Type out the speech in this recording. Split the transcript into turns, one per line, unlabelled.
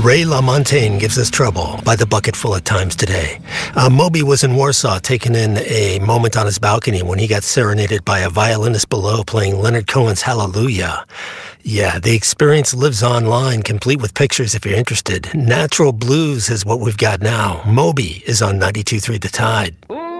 Ray LaMontagne gives us trouble by the bucket full of times today. Moby was in Warsaw taking in a moment on his balcony when he got serenaded by a violinist below playing Leonard Cohen's Hallelujah. Yeah, the experience lives online, complete with pictures if you're interested. Natural Blues is what we've got now. Moby is on 92.3 The Tide.